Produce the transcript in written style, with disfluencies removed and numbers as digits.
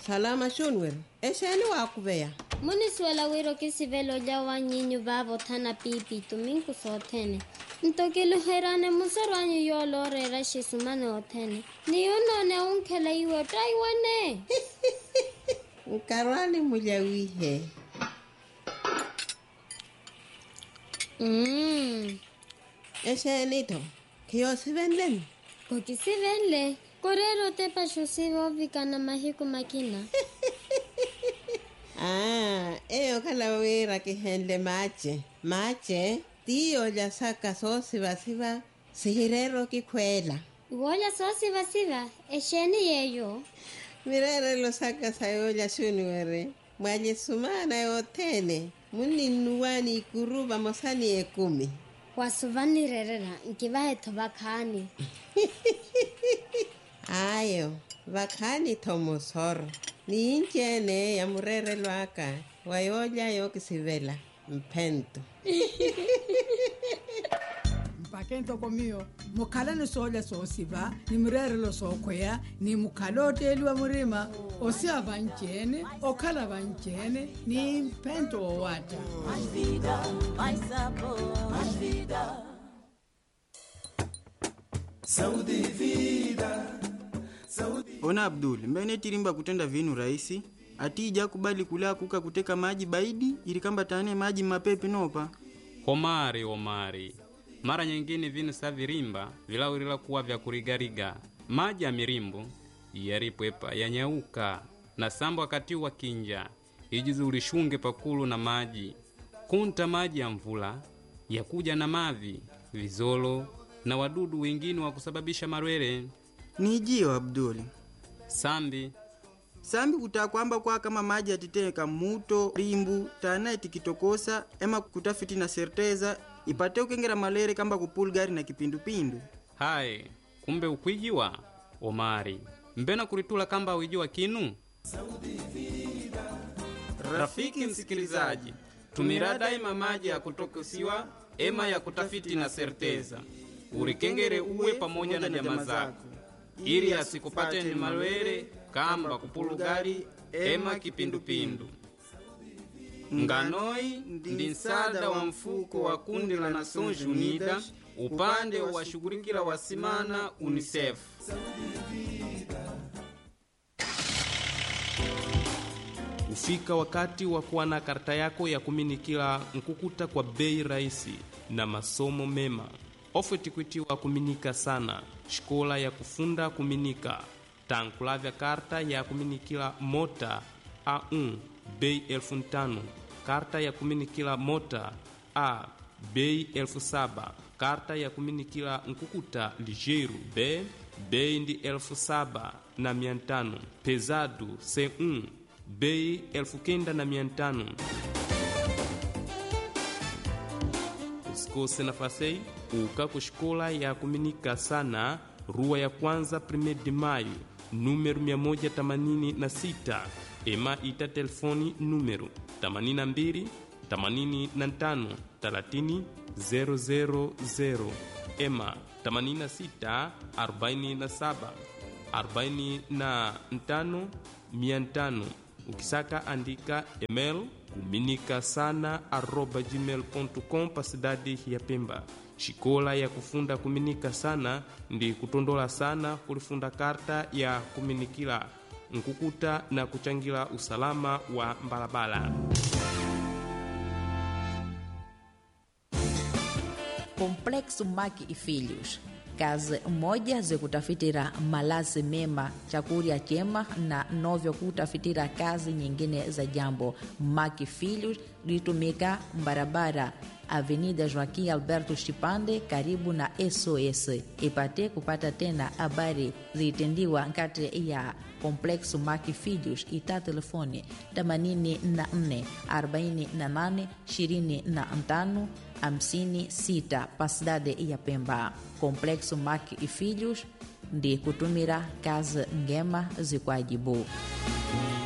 Salama shunwer. Esheni wakuveya. Muniswela wiro kisivelo jawa nyinyu babo thana pipi tuminku sothene. Ntokelu herane musarwanyu yolore rashisumane othene. Niyunone unkela iwe taiwane. Nkarwani mujawihe. Esheni to. Kiyo sivenlen. Kokisivenle. Korero tepa shusivo vikana mahiku makina. Eyo kalawira kihenle mache. Mache, tiyo ya saka so siva sihirero kikwela. Iwoya so siva, esheni yeyo. Mirere lo saka sayo ya shuniwere. Mwaje sumana yotene. Muni nuwani kuruba mosani 10. Wasuvani rerera, nkivahe tobakani. Ayo, vakani tomosoro. Ni injene ya murere lwaka. Wayoja yo kisivela. Mpento. Mpakento komio. Mukala ni soja so siva. Ni murere lo so kwea. Ni mukalote elwa murima. Osia vanchene. Okala vanchene. Ni mpento o wata. Mais vida, mais sabor. Mais vida. Saúde e vida. Ona Abdul, mbene tirimba kutenda vinu rahisi. Atija kubali kula kuka kuteka maji baidi ilikamba tane maji mapepe nopa. Omari. Mara nyingine vinu savirimba vilawirila kuwa vya kurigariga. Maji ya mirimbo yaripwepa yanyauka na sambo wakati wa kinja. Ijizi ulishunge pakulu na maji. Kunta maji ya mvula yakuja na mavi, vizolo na wadudu wengine wa kusababisha marwere. Nijio Abdul. Sambi kutakwamba kwa kama maji atiteka muto, rimbu, tana itikitokosa, ema kutafiti na serteza, ipate ukengera malere kamba kupulgari na kipindupindu. Hai, kumbe ukwijiwa, Omari. Mbena kuritula kamba uijiwa kinu? Rafiki msikilizaji, tumira daima maji ya kutokosiwa, ema ya kutafiti na serteza. Urikengere uwe pamoja na jamaa zako. Ili asikupate ni malwere, kamba kupulugari, ema kipindupindu. Nganoi ndi nsada wa mfuko wa kundi la Nações Unidas, upande wa shughulikila wasimana UNICEF. Ufika wakati wa kuwa na karta yako ya kuminikila nkukuta kwa bei rahisi na masomo mema. Ofeti kwitiwa kuminika sana, shikola ya kufunda kuminika. Tankulavya karta ya kuminikila mota A1 bei 1500, karta ya kuminikila mota A bei 7000, karta ya kuminikila nkukuta ligeiro B bei ndi 7500, pesado C1 bei 9500. Usikose nafasi uka kushikola ya kuminika sana, rua ya kwanza 1 de maio, número 186, ema ita telefoni número 82 85 30 000, ema 86 47 45 500. Ukisaka andika email kuminikasana@gmail.com pa cidade ya Pemba. Shikola ya kufunda kuminika sana ndi kutondola sana kulifunda karta ya kuminikila nkukuta na kuchangila usalama wa mbalabala. Complexo Mac e Filhos. Kazi moja zikutafitira malazi mema, chakula chema na novyo kutafitira kazi nyingine za jambo. Mac Filhos litumika barabara Avenida Joaquim Alberto Chipande karibu na SOS. Ipate kupata tena habari zitendiwa nkati ya Complexo Mac Filhos ita telefoni 84 48 25 56 pa cidade ya Pemba. Complexo Mac e Filhos ndi kutumira kazi ngema zikwajibu.